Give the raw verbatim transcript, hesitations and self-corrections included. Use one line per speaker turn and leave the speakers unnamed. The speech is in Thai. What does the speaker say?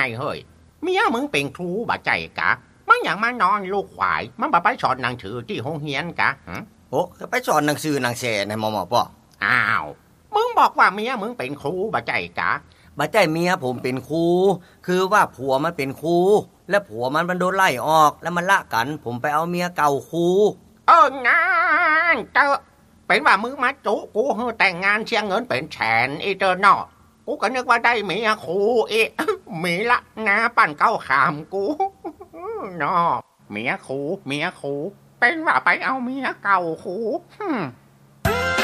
เฮ้ยเมียมึงเป็นครูบ่ใจกะมันอย่างมานอนลูกควายมันบ่ไปสอนหนังสือที่โรงเรียนกะ
โอ้ไปสอนหนังสือหนังแสในหมอหมอป่อ
อ้าวมึงบอกว่าเมียมึงเป็นครูบ่ใจกะ
บ่ใจเมียผมเป็นครูคือว่าผัวมันเป็นครูและผัวมันมันโดนไล่ออกแล้วมันละกันผมไปเอาเมียเก่าครู
เอองานเจอเป็นว่ามึงมาจุกูแต่งงานเชียงเงินเป็นแสนอีเตอร์นอกูก็นึกว่าได้เมียครูอีมีละนาปั่นเก้าขามกูนอเมียครูเมียครูเป็นว่าไปเอาเมียเก่าครู